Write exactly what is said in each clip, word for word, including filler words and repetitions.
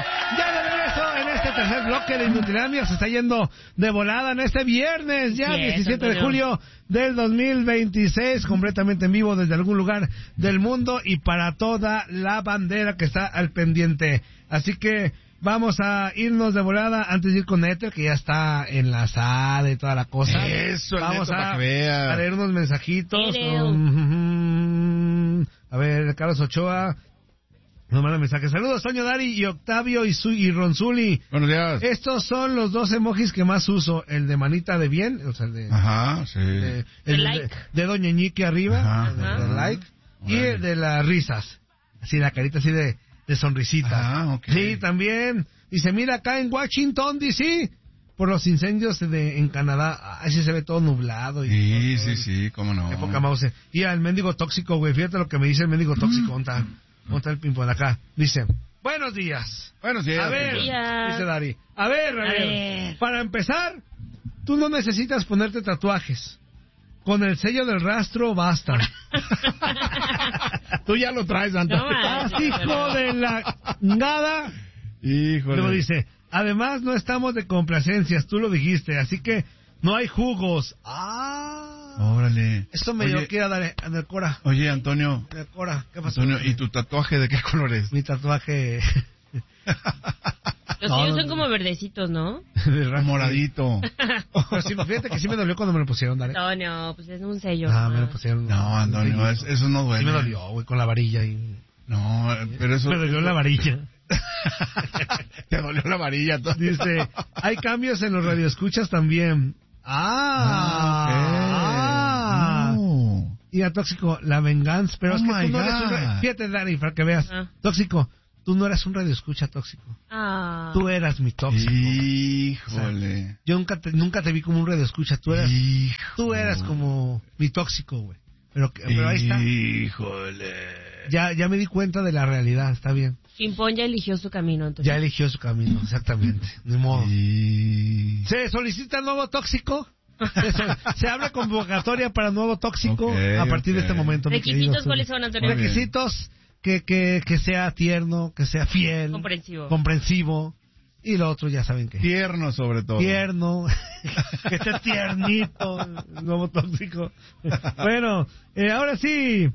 Ya de regreso en este tercer bloque de Inutilandia. Se está yendo de volada en este viernes, ya Sí, diecisiete de Antonio. julio del dos mil veintiséis, completamente en vivo desde algún lugar del mundo y para toda la bandera que está al pendiente. Así que vamos a irnos de volada antes de ir con Éter, que ya está enlazada y toda la cosa. Eso, el vamos Neto, a, para que vea. a leer unos mensajitos. Ereu. Um, a ver, Carlos Ochoa nos manda mensajes. Saludos, Toño, Dari y Octavio y, su, y Ronzuli. Buenos días. Estos son los dos emojis que más uso. El de manita de bien, o sea, el de... Ajá, sí. de- el De de, like. de Doña Ñique arriba, Ajá. el de, Ajá. de like. Y Órale. el de las risas. Así, la carita así de, de sonrisita. Ah, ok. Sí, también. Dice, mira, acá en Washington, D C, por los incendios de, en Canadá, así se ve todo nublado. Y Sí, todo, sí, sí, cómo no. Qué poca mouse. Y al mendigo tóxico, güey. Fíjate lo que me dice el mendigo tóxico. ¿Dónde está? ¿Dónde está el ping-pong acá? Dice, buenos días. Buenos días. A ver, Buenos días. dice Dari. A ver, a, A ver. ver. Para empezar, tú no necesitas ponerte tatuajes. Con el sello del rastro basta. Tú ya lo traes, Antonio. No, ¡Ah, manches. hijo de la nada! Híjole. Luego dice, además no estamos de complacencias, tú lo dijiste, así que no hay jugos. ¡Ah! Órale. Esto me Oye, dio que ir a dar en el Cora. Oye, Antonio. En el Cora, ¿qué pasó? Antonio, ¿y tu tatuaje de qué color es? Mi tatuaje... Los No, tuyos no, son como verdecitos, ¿no? de rastro. Moradito. Pero sí, fíjate que sí me dolió cuando me lo pusieron, Dale. Antonio, pues es un sello. Ah, me lo nomás. pusieron. No, Antonio, es- eso no duele. Sí me dolió, güey, con la varilla. Y... No, pero eso... Me dolió la varilla. Te dolió la varilla. todo. Dice, hay cambios en los radioescuchas también. Ah, Ah, ok. ah. No. Y a Tóxico, la venganza. Pero Oh es que my tú no eres un... God. ra- Fíjate, Dani, para que veas. Ah. Tóxico, tú no eras un radioescucha tóxico. Ah. Tú eras mi tóxico. Híjole. Yo nunca te, nunca te vi como un radioescucha. Tú eras, Híjole. tú eras como mi tóxico, güey. Pero, que- pero ahí está. Híjole. Ya, ya me di cuenta de la realidad, está bien. Chimpón ya eligió su camino, entonces. Ya eligió su camino, exactamente. Ni modo. Sí. ¿Se solicita nuevo tóxico? Se, se abre convocatoria para nuevo tóxico Ok, a partir de ok. este momento. mi querido ¿Requisitos Zuli. cuáles son, Antonio? Muy bien. Requisitos que, que, que sea tierno, que sea fiel, Comprensivo. comprensivo. Y lo otro ya saben que Tierno sobre todo. tierno, que esté tiernito, el nuevo tóxico. Bueno, eh, ahora sí,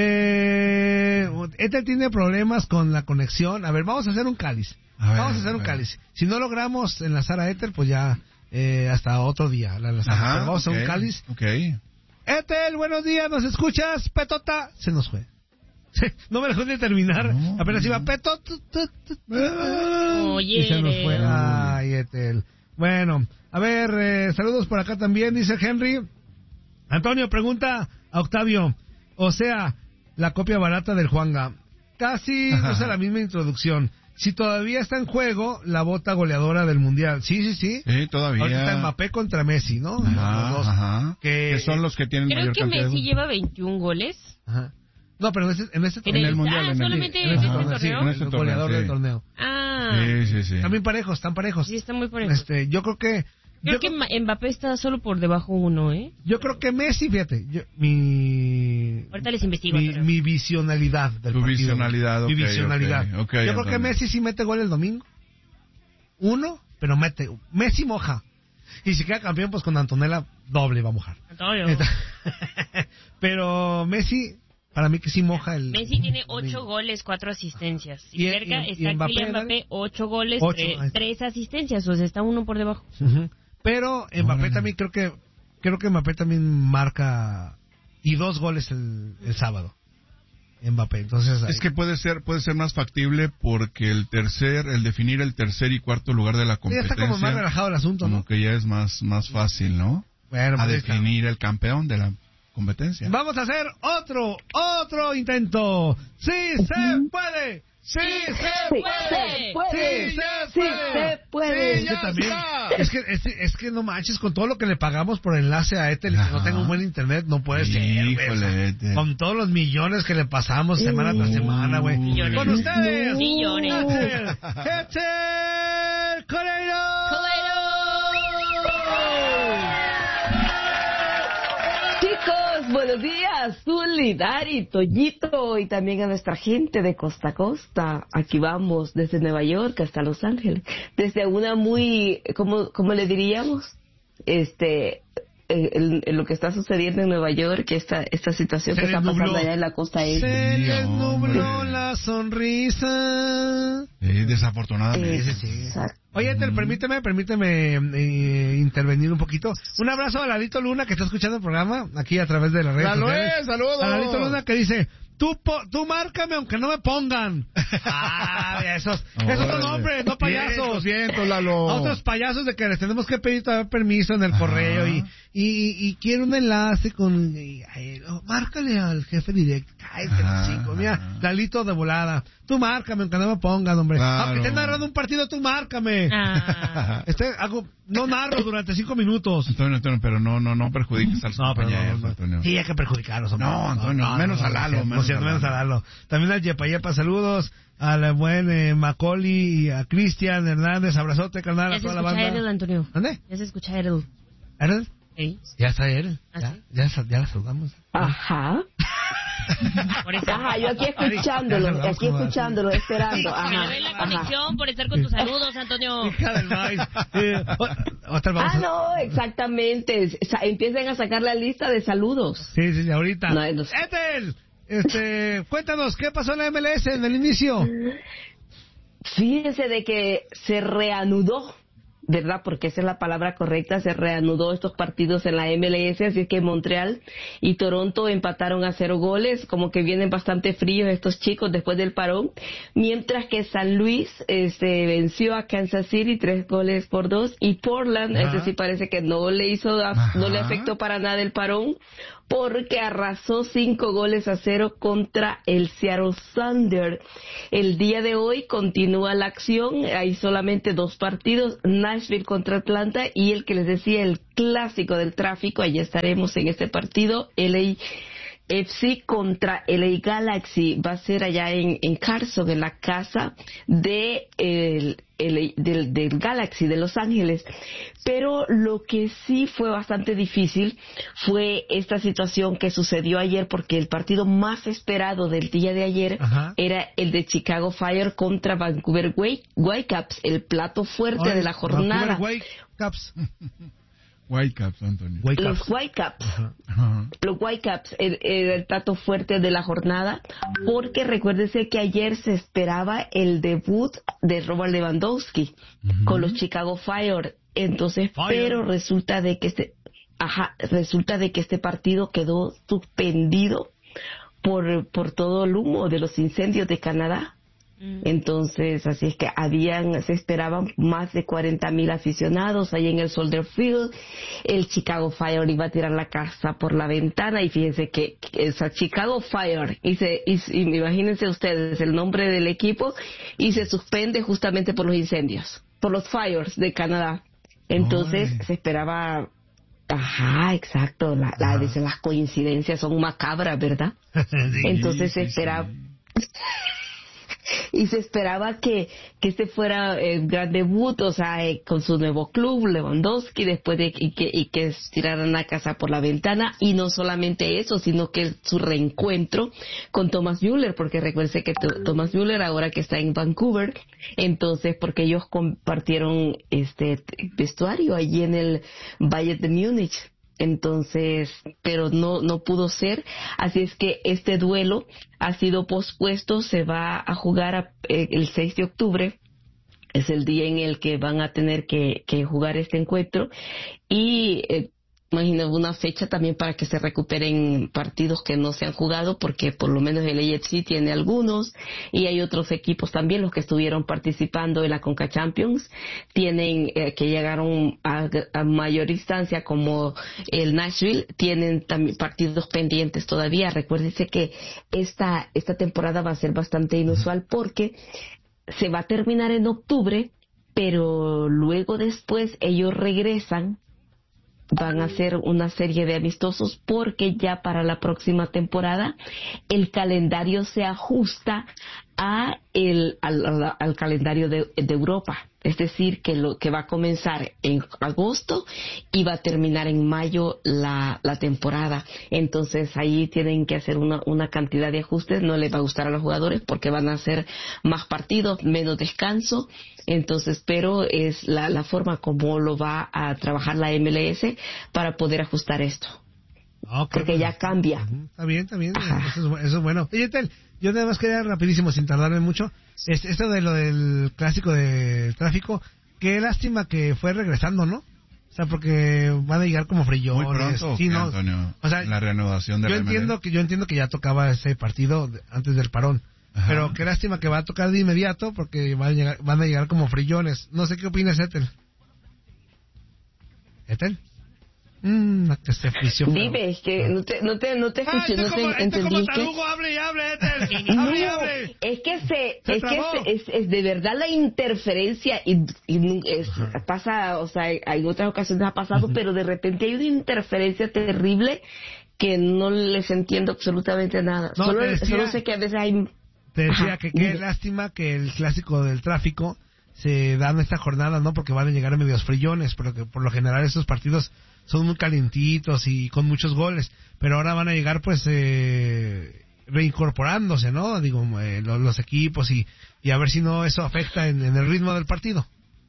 eh, este tiene problemas con la conexión. A ver, vamos a hacer un cáliz. A ver, vamos a hacer a un ver. cáliz. Si no logramos enlazar a Éter, pues ya eh, hasta otro día la enlazamos. Ajá, Pero vamos a hacer un ok, cáliz. Ok. Éter, buenos días, ¿nos escuchas? Petota, se nos fue. No me dejó de terminar. No. Apenas iba Peto. tu, tu, tu, tu. Oye, Y se nos fue. eres. Ay, Etel. Bueno, a ver, eh, saludos por acá también, dice Henry. Antonio, pregunta a Octavio. O sea, la copia barata del Juanga. Casi usa la misma introducción. Si todavía está en juego la bota goleadora del Mundial. Sí, sí, sí. Sí, todavía. Ahorita está Mbappé contra Messi, ¿no? Ajá, Los dos. ajá. Que- Que son los que tienen Creo mayor que cantidad de Messi goles. lleva veintiún goles. Ajá. No, pero en ese, en ese En el el, Mundial, ah, en el- solamente en en ese este torneo, sí, torneo. en ese el torneo, goleador sí. del torneo. Ah, Sí, sí, sí. También parejos, están parejos. sí, está muy parejo. Este, yo creo que Creo yo, que Ma- Mbappé está solo por debajo uno, ¿eh? yo creo que Messi, fíjate, yo, mi Ahorita les investigo. mi, pero- mi visionalidad del Tu partido. visionalidad, mi ok, visionalidad. ok, ok, yo creo que Antonio. Messi sí mete gol el domingo. Uno, pero mete. Messi moja. Y si queda campeón, pues con Antonella doble va a mojar. Antonio. Pero Messi, para mí que sí moja el... Messi tiene ocho domingo. goles, cuatro asistencias. Y, Y- cerca y- y está Mbappé, Kylian Dani. Mbappé, ocho goles, Ocho, tre- ahí está. tres asistencias. O sea, está uno por debajo. Ujú. Pero Mbappé Órale. también creo que creo que Mbappé también marca y dos goles el, el sábado. Mbappé, entonces ahí- Es que puede ser puede ser más factible porque el tercer, el definir el tercer y cuarto lugar de la ya competencia, está como más relajado el asunto, como ¿no? que ya es más más fácil, ¿no? Bueno, A pues ahí está. definir el campeón de la competencia. Vamos a hacer otro otro intento. Sí se puede. Sí se puede. puede. Sí se Sí puede. se puede. Sí, es que Ya también está. es que es, es que no manches con todo lo que le pagamos por enlace a Etel y que no Ajá. tenga un buen internet, no puede ser, güey. Híjole, O sea, Etel. con todos los millones que le pasamos semana tras semana, güey. Millones. Con ustedes. Millones. Etel, Etel Coreiro. Chicos, buenos días, Zuli, Dari, Toñito y también a nuestra gente de costa a costa. Aquí vamos desde Nueva York hasta Los Ángeles. Desde una muy, ¿cómo, cómo le diríamos? Este, el, el, lo que está sucediendo en Nueva York, esta, esta situación Se que está nubló. pasando allá en la costa este. Se les nubló la sonrisa. Eh, desafortunadamente. Exacto. Oye, Ethel, permíteme, permíteme eh, intervenir un poquito. Un abrazo a Lalito Luna, que está escuchando el programa aquí a través de las redes ¡Saludos! sociales. ¡Saludos! A Lalito Luna que dice, tú, po, tú márcame aunque no me pongan. Ah, esos, esos son hombres, no payasos. Lo siento, Lalo. A otros payasos de que les tenemos que pedir todavía permiso en el correo y, y, y, y quiero un enlace con... Y, ay, oh, márcale al jefe directo. Ay, que no, chico. Mira, Lalito de volada. Tú márcame aunque no me pongan, hombre. Claro. Aunque estés narrando un partido, tú márcame. Ah. Este, hago, no narro durante cinco minutos. Antonio, Antonio, pero no, no, no perjudiques a los No, pero compañeros, no, no. Antonio. Sí, hay que perjudicarlos. hombre. No, Antonio, menos a Lalo, no, menos cierto, a menos a Lalo. Lalo. También al Yepa Yepa, saludos. Al buen eh, Macaulay y a Cristian Hernández, abrazote, carnal, Ya a se toda la escucha banda. Erel, Antonio. ¿Dónde? Ya se escucha Erel. ¿Erel? ¿Sí? Ya está Erel. ¿Ah, ya, sí? ya, sa- ya la saludamos. Ajá. Por eso. Ajá, yo aquí escuchándolo, Ari, aquí escuchándolo, esperando. Se le Ajá, ve la ajá. conexión por estar con tus saludos, Antonio. Hija del maíz. Eh, o- otra vamos Ah, a- no, exactamente. Sa- Empiecen a sacar la lista de saludos. Sí, sí, sí, ahorita. No, no sé. Ethel, este, cuéntanos, ¿qué pasó en la M L S en el inicio? Fíjense de que se reanudó, ¿verdad? Porque esa es la palabra correcta, se reanudó estos partidos en la M L S, así es que Montreal y Toronto empataron a cero goles, como que vienen bastante fríos estos chicos después del parón, mientras que San Luis este, venció a Kansas City tres goles por dos, y Portland, Ajá. ese sí parece que no le hizo, no le afectó para nada el parón, porque arrasó cinco goles a cero contra el Seattle Thunder. El día de hoy continúa la acción, hay solamente dos partidos, Nashville contra Atlanta y el que les decía, el clásico del tráfico, allí estaremos en este partido, L A F C contra L A Galaxy, va a ser allá en, en Carson, en la casa de el, el, del, del Galaxy de Los Ángeles. Pero lo que sí fue bastante difícil fue esta situación que sucedió ayer, porque el partido más esperado del día de ayer Ajá. era el de Chicago Fire contra Vancouver White- Whitecaps, el plato fuerte Ay, de la jornada. Vancouver Whitecaps. Whitecaps, Antonio. Los Whitecaps. Whitecaps. Ajá. Ajá. Los Whitecaps, el, el plato fuerte de la jornada, porque recuérdese que ayer se esperaba el debut de Robert Lewandowski Ujú. con los Chicago Fire. Entonces, Fire. pero resulta de que este, ajá, resulta de que este partido quedó suspendido por, por todo el humo de los incendios de Canadá. Mm. Entonces, así es que habían, se esperaban más de cuarenta mil aficionados ahí en el Soldier Field. El Chicago Fire iba a tirar la casa por la ventana y fíjense que, que esa Chicago Fire, y, se, y, y imagínense ustedes el nombre del equipo, y se suspende justamente por los incendios, por los fires de Canadá. Entonces, Ay. se esperaba. Ajá, exacto. La, la, Ajá. dicen, las coincidencias son macabras, ¿verdad? Sí. Entonces se sí, esperaba. sí. Y se esperaba que, que este fuera el gran debut, o sea, eh, con su nuevo club, Lewandowski, después de y que, y que tiraran la casa por la ventana, y no solamente eso, sino que su reencuentro con Thomas Müller, porque recuerde que to- Thomas Müller ahora que está en Vancouver, entonces, porque ellos compartieron este vestuario allí en el Bayern de Múnich. Entonces, pero no no pudo ser, así es que este duelo ha sido pospuesto, se va a jugar a- eh, el seis de octubre, es el día en el que van a tener que, que jugar este encuentro, y eh, imagino una fecha también para que se recuperen partidos que no se han jugado, porque por lo menos el A F C tiene algunos, y hay otros equipos también, los que estuvieron participando en la Conca Champions, tienen eh, que llegaron a, a mayor instancia, como el Nashville, tienen también partidos pendientes todavía. Recuérdense que esta, esta temporada va a ser bastante inusual, porque se va a terminar en octubre, pero luego después ellos regresan, van a hacer una serie de amistosos, porque ya para la próxima temporada el calendario se ajusta a el, al, al, al calendario de, de Europa. Es decir, que lo que va a comenzar en agosto y va a terminar en mayo la, la temporada. Entonces ahí tienen que hacer una, una cantidad de ajustes. No les va a gustar a los jugadores porque van a hacer más partidos, menos descanso. Entonces, pero es la, la forma como lo va a trabajar la M L S para poder ajustar esto. Okay, porque pues, ya cambia. Uh-huh. Está bien, está bien. Eso es, eso es bueno. Oye, Tel, yo nada más quería rapidísimo, sin tardarme mucho, es, esto de lo del clásico de tráfico, qué lástima que fue regresando, ¿no? O sea, porque van a llegar como frillones. Muy pronto, sí, ¿no? Antonio, o sea, la reanudación de yo la entiendo M L S. que Yo entiendo que ya tocaba ese partido antes del parón. Ajá. Pero qué lástima que va a tocar de inmediato porque van a llegar, van a llegar como frillones. No sé qué opinas, Ethel. ¿Ethel? Mm, que se frició. Dime, es que no te, no te, no te escuché, ah, no como, te entendí. Como que... tarugo, hable y hable, Ethel. No, hable y hable. es que se, se es que se, es, es de verdad la interferencia y, y es, pasa, o sea, hay otras ocasiones ha pasado, uh-huh. pero de repente hay una interferencia terrible que no les entiendo absolutamente nada. No, solo, decía, solo sé que a veces hay. Te decía Ajá. que qué lástima que el clásico del tráfico se da en esta jornada, ¿no? Porque van a llegar medios frillones, pero que por lo general estos partidos son muy calientitos y con muchos goles, pero ahora van a llegar pues eh, reincorporándose, ¿no? Digo, eh, los, los equipos y, y a ver si no eso afecta en, en el ritmo del partido.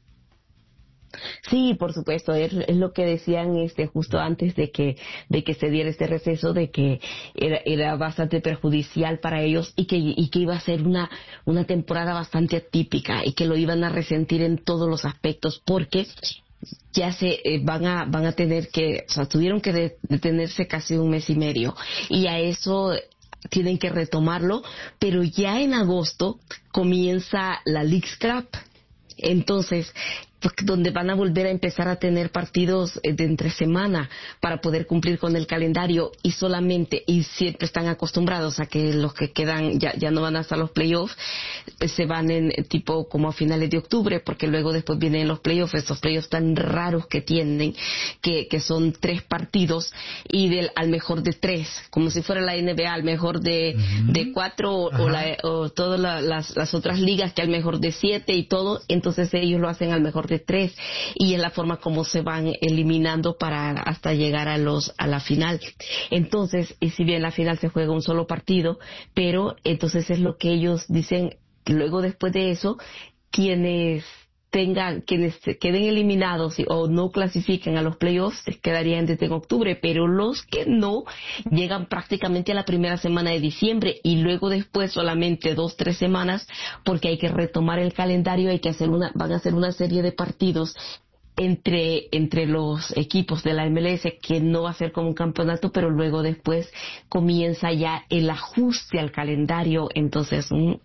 Sí, por supuesto, es, es lo que decían este justo antes de que de que se diera este receso, de que era, era bastante perjudicial para ellos y que y que iba a ser una una temporada bastante atípica y que lo iban a resentir en todos los aspectos porque ya se eh, van a van a tener que, o sea, tuvieron que de, detenerse casi un mes y medio y a eso tienen que retomarlo, pero ya en agosto comienza la Leagues Cup. Entonces, donde van a volver a empezar a tener partidos de entre semana para poder cumplir con el calendario y solamente, y siempre están acostumbrados a que los que quedan ya, ya no van hasta los playoffs, se van en tipo como a finales de octubre, porque luego después vienen los playoffs, esos playoffs tan raros que tienen, que, que son tres partidos y del al mejor de tres, como si fuera la N B A, al mejor de, uh-huh. de cuatro o, o, la, o todas la, las, las otras ligas que al mejor de siete y todo, entonces ellos lo hacen al mejor de tres y es la forma como se van eliminando para hasta llegar a los a la final. Entonces, y si bien la final se juega un solo partido, pero entonces es lo que ellos dicen, luego después de eso, quienes tengan, quienes queden eliminados o no clasifiquen a los playoffs quedarían desde en octubre, pero los que no llegan prácticamente a la primera semana de diciembre y luego después solamente dos, tres semanas porque hay que retomar el calendario, hay que hacer una, van a hacer una serie de partidos entre entre los equipos de la M L S que no va a ser como un campeonato, pero luego después comienza ya el ajuste al calendario, entonces un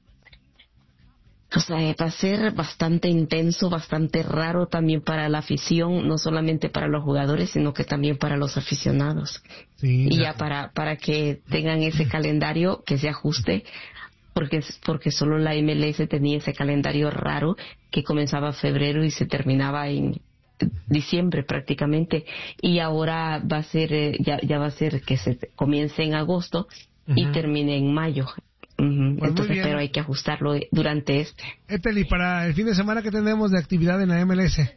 O sea, va a ser bastante intenso, bastante raro también para la afición, no solamente para los jugadores, sino que también para los aficionados. Sí, y ya para para que tengan ese calendario que se ajuste, porque porque solo la M L S tenía ese calendario raro que comenzaba en febrero y se terminaba en diciembre prácticamente, y ahora va a ser eh, ya ya va a ser que se comience en agosto uh-huh. y termine en mayo. Uh-huh. Pues entonces, pero hay que ajustarlo durante este. Ethel, ¿y para el fin de semana qué tenemos de actividad en la M L S?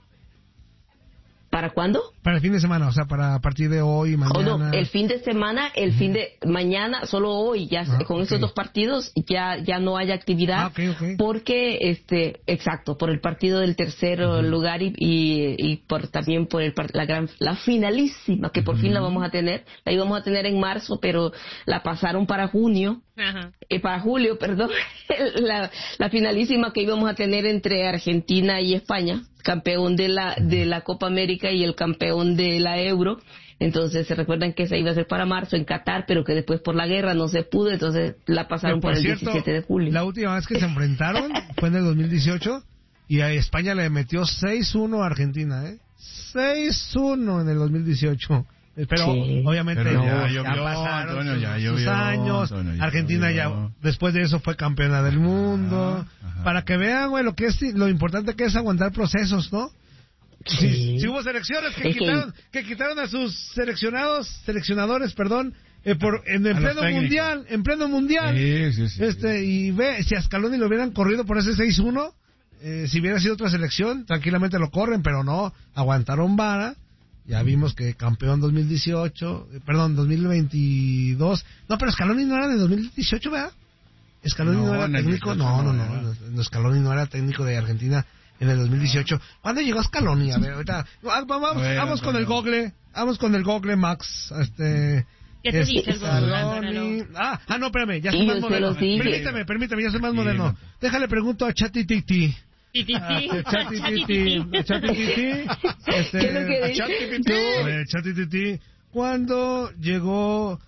¿Para cuándo? Para el fin de semana, o sea, para a partir de hoy, mañana. Oh, no, el fin de semana, el uh-huh. fin de mañana, solo hoy, ya ah, con okay. estos dos partidos ya ya no hay actividad, ah, okay, okay. porque este, exacto, por el partido del tercer uh-huh. lugar y, y y por también por el la gran la finalísima que por uh-huh. fin la vamos a tener, la íbamos a tener en marzo, pero la pasaron para junio. Uh-huh. Eh, para julio, perdón, la, la finalísima que íbamos a tener entre Argentina y España, campeón de la de la Copa América y el campeón de la Euro. Entonces se recuerdan que esa iba a ser para marzo en Qatar, pero que después por la guerra no se pudo, entonces la pasaron por para el cierto, diecisiete de julio. La última vez que se enfrentaron fue en el dos mil dieciocho y a España le metió seis uno a Argentina, ¿eh? seis uno en el dos mil dieciocho. Pero sí, obviamente pero ya, ya, ya pasaron Antonio, sus, ya sus llovió, años. Antonio, ya Argentina llovió. ya después de eso fue campeona del mundo. Ajá, para que vean, güey, lo que es lo importante que es aguantar procesos, ¿no? Sí. Si, si hubo selecciones que es quitaron que... que quitaron a sus seleccionados, seleccionadores, perdón, eh, por, en el A los pleno técnicos. mundial, en pleno mundial. Sí, sí, sí. Este, y ve, si a Scaloni lo hubieran corrido por ese seis uno, eh, si hubiera sido otra selección, tranquilamente lo corren, pero no, aguantaron vara. Ya vimos que campeón dos mil dieciocho, eh, perdón, dos mil veintidós. No, pero Scaloni no era de dos mil dieciocho, ¿verdad? Scaloni no, No, era en el técnico, dieciocho no, no, no no, era. no, Scaloni no era técnico de Argentina en el dos mil dieciocho. ¿Cuándo llegó Scaloni? A ver, ahorita, ah, vamos, A ver, vamos con el Antonio. Google, vamos con el Google, Max, este... ¿Qué te es- dice el Google, Scaloni. Antonio? Ah, ah, no, espérame, ya Y soy más yo se moderno. los dije. Permítame, permítame, ya soy más moderno. Dilo. Déjale pregunto a ChatGPT. Ti, ti, Ah, ti. ChatGPT, ChatGPT, este, ¿Qué es lo que a dice? ChatGPT. a ver, ChatGPT, ¿cuándo llegó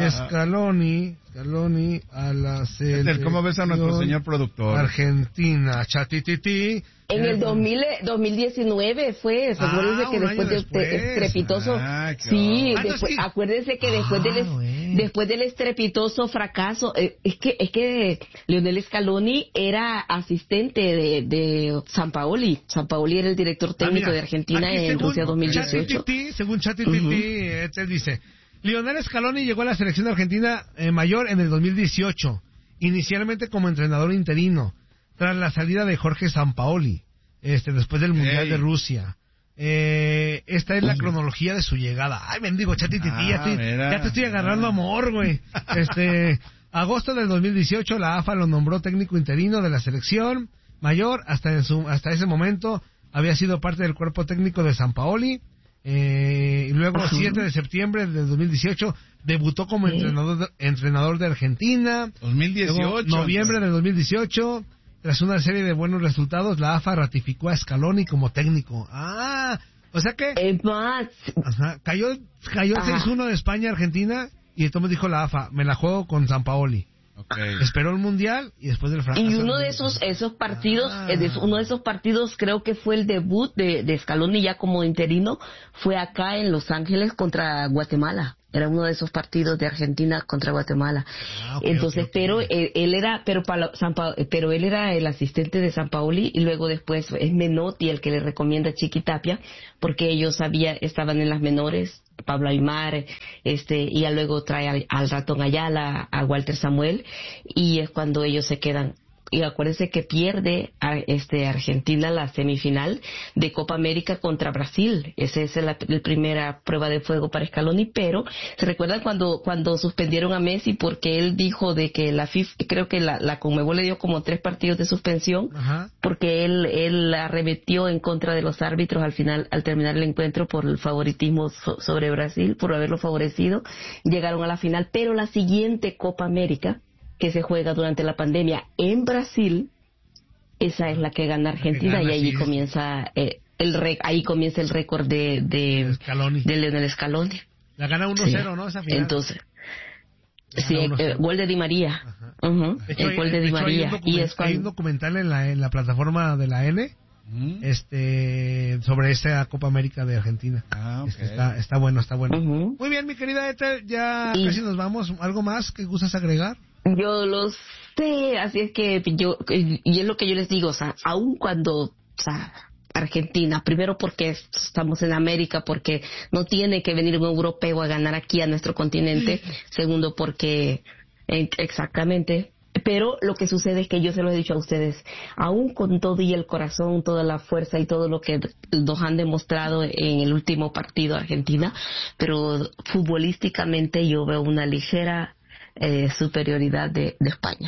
Scaloni, Scaloni a la selección Ethel, ¿cómo ves a nuestro señor productor? Argentina? ChatGPT. En el dos mil, dos mil diecinueve fue, Ah, acuérdense que un después año del después. estrepitoso, Ah, qué sí, horror. después, Ah, no, sí. acuérdense que después Ah, del, güey. después del estrepitoso fracaso, eh, es que, es que Lionel Scaloni era asistente de, de Sampaoli, Sampaoli era el director técnico Ah, mira, de Argentina aquí en según Rusia dos mil dieciocho. ChatGPT, según ChatGPT, Ujú. este dice, Lionel Scaloni llegó a la selección de Argentina eh, mayor en el dos mil dieciocho, inicialmente como entrenador interino, tras la salida de Jorge Sampaoli, este, después del Mundial Ey. de Rusia. Eh, esta es la cronología de su llegada. Ay, bendigo, ChatGPT, Ah, ya, te- mira. ya te estoy agarrando Ah. amor, güey. Este, agosto del dos mil dieciocho, la A F A lo nombró técnico interino de la selección mayor. Hasta en su, hasta ese momento había sido parte del cuerpo técnico de Sampaoli. Eh, y luego, siete de septiembre del dos mil dieciocho, debutó como entrenador de, entrenador de Argentina. dos mil Luego, dieciocho. noviembre del dos mil dieciocho, tras una serie de buenos resultados, la A F A ratificó a Scaloni como técnico. Ah, o sea que Es más, ajá, cayó, cayó el Ajá. seis uno de España a Argentina y entonces dijo la A F A, me la juego con Sampaoli. Ok. Esperó el Mundial y después del fracaso. y uno del- de esos esos partidos, Ah. eh, de- uno de esos partidos creo que fue el debut de, de Scaloni ya como interino, fue acá en Los Ángeles contra Guatemala. Era uno de esos partidos de Argentina contra Guatemala. Ah, ok, Entonces, ok, ok. pero él, él era, pero para San Pa- pero él era el asistente de Sampaoli y luego después es Menotti el que le recomienda a Chiqui Tapia porque ellos había, estaban en las menores, Pablo Aymar, este, y ya luego trae al, al ratón Ayala, a Walter Samuel y es cuando ellos se quedan. Y acuérdense que pierde a, este Argentina la semifinal de Copa América contra Brasil. Esa es la, la primera prueba de fuego para Scaloni, pero ¿se recuerdan cuando cuando suspendieron a Messi porque él dijo de que la FIFA, creo que la, la Conmebol le dio como tres partidos de suspensión Ajá. porque él él arremetió en contra de los árbitros al final al terminar el encuentro por el favoritismo so- sobre Brasil, por haberlo favorecido, llegaron a la final, pero la siguiente Copa América que se juega durante la pandemia en Brasil, esa es la que gana Argentina gana, y ahí sí, comienza eh, el re- ahí comienza el récord de de, Scaloni. de Lionel Scaloni. La gana uno cero, ¿no? Esa final. Entonces, La sí, gana uno cero. eh, gol de Di María. Ajá. Ujú, De hecho, el hay- gol de de Di hecho, hay un María. Y document- es hay un cuando... documental en la, en la plataforma de la N, Mm. este, sobre esa Copa América de Argentina. Ah, ok. Este, está, está bueno, está bueno. Ujú. Muy bien, mi querida Ethel, ya Y- casi nos vamos. ¿Algo más que gustas agregar? Yo lo sé, así es que yo, y es lo que yo les digo, o sea, aun cuando, o sea, Argentina, primero porque estamos en América, porque no tiene que venir un europeo a ganar aquí a nuestro continente, segundo porque, eh, exactamente, pero lo que sucede es que yo se lo he dicho a ustedes, aún con todo y el corazón, toda la fuerza y todo lo que nos han demostrado en el último partido Argentina, pero futbolísticamente yo veo una ligera eh, superioridad de, de España.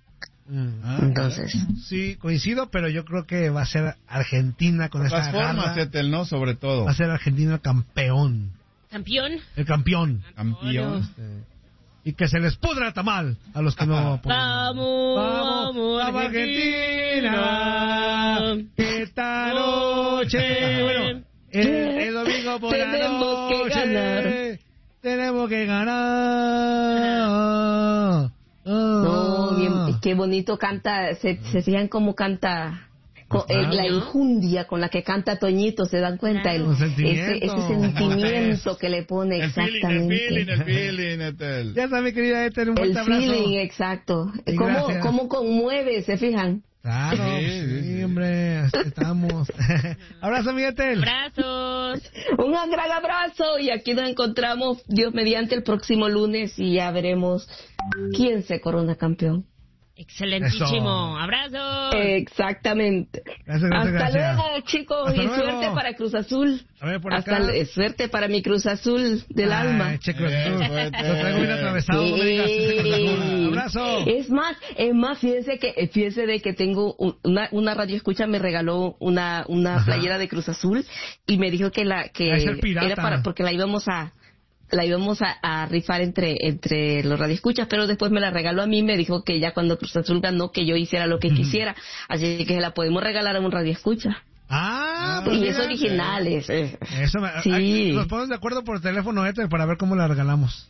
Mm. Ah, Entonces, Sí, coincido, pero yo creo que va a ser Argentina con Las esta formas, garra. Ethel, ¿no? Sobre todo. Va a ser Argentina el campeón. Campeón. El campeón. Campeón. Este, y que se les pudra el tamal a los que no apoyan. Vamos, vamos, vamos Argentina. Argentina. Esta noche, bueno, el, el domingo por la Tenemos que noche, ganar. tenemos que ganar. no, bien, qué bonito canta, se, se fijan cómo canta, co- Pues eh, claro. la enjundia con la que canta Toñito, se dan cuenta, el, Con sentimiento. ese, ese sentimiento que le pone El feeling, el exactamente. feeling, el feeling, Ethel. Ya está, mi querida Ethel, un El fuerte abrazo. feeling, exacto. Y ¿Cómo, gracias. cómo conmueve, se fijan? Claro, Sí, sí, sí, sí. hombre, así estamos. Abrazo, Miguel. Abrazos. Un gran abrazo y aquí nos encontramos, Dios mediante, el próximo lunes y ya veremos quién se corona campeón. Excelentísimo. Eso. Abrazos. Exactamente. Gracias, gracias, Hasta gracias. luego, chicos, Hasta y luego. suerte para Cruz Azul. A ver, por Hasta acá. l- suerte para mi Cruz Azul del Ay, alma. che, Cruz Eh, Azul. suerte. Lo traigo bien atravesado, no me digas. Che, Cruz Azul. Abrazo. Es más, es más, fíjense que, fíjense de que tengo un- una, una radio escucha me regaló una, una Ajá. playera de Cruz Azul y me dijo que la, que Ah, es el pirata. era para, porque la íbamos a, la íbamos a, a rifar entre, entre los radioescuchas, pero después me la regaló a mí, me dijo que ya cuando Cruz Azul ganó, que yo hiciera lo que quisiera, así que se la podemos regalar a un radioescucha. Ah, pues Y mira. es original, es, es- Eso me, Sí. ay, nos ponemos de acuerdo por teléfono, Ethel, para ver cómo la regalamos.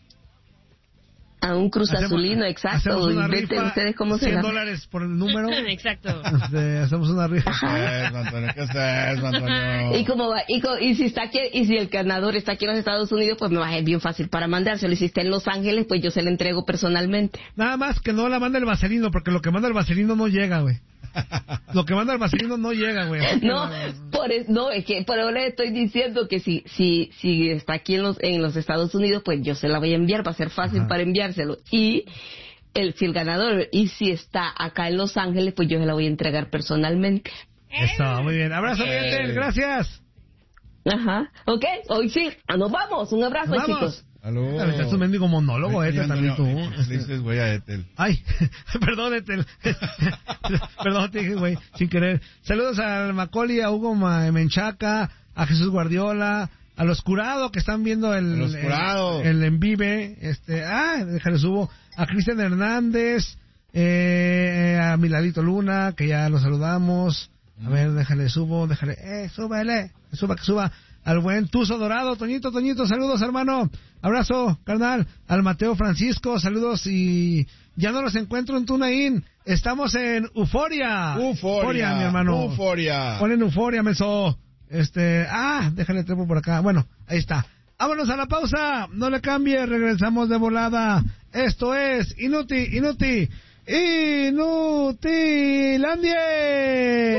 a un Cruz Hacemos- Azulino, exacto. hacemos una Y vete rifa, ustedes cómo se cien la... dólares por el número. Exacto. Este, hacemos una rifa. ¿Qué es, Antonio? ¿Qué es eso, Antonio? Y como va, y, co- y si está aquí, y si el ganador está aquí en los Estados Unidos, pues me va a ser bien fácil para mandárselo. Y si está en Los Ángeles, pues yo se lo entrego personalmente. Nada más que no la manda el vaselino, porque lo que manda el vaselino no llega, güey. Lo que manda el vaselino no llega, güey. No, por es, no, es que por ahora le estoy diciendo que si, si, si está aquí en los, en los Estados Unidos, pues yo se la voy a enviar, va a ser fácil Ajá. para enviárselo. Y el, si el ganador, y si está acá en Los Ángeles, pues yo se la voy a entregar personalmente. Eso, muy bien. Abrazo, Eh. Miguel, gracias. Ajá, ok, hoy sí, ah, nos vamos, un abrazo, Vamos. chicos. Aló. Este es un mendigo monólogo, Oye, este también tú. Antonio, Le dices, güey, a Ethel. Ay, perdón, Ethel. Perdón, te dije, güey, sin querer. Saludos al Macaulay, a Hugo Ma- Menchaca, a Jesús Guardiola, a los curados que están viendo el, A los Curado. el, el en vive. Este, ah, déjale subo. A Cristian Hernández, eh, a Miladito Luna, que ya lo saludamos. A ver, déjale subo, déjale, eh, súbele, que suba, que suba. Al buen Tuzo Dorado, Toñito, Toñito, saludos, hermano. Abrazo, carnal. Al Mateo Francisco, saludos y ya no los encuentro en TuneIn. Estamos en Euforia. Euforia, mi hermano. Euforia. Ponen Euforia, menso. Este, ah, déjale trepo por acá. Bueno, ahí está. Vámonos a la pausa. No le cambie, regresamos de volada. Esto es Inuti, Inuti, Inutilandia.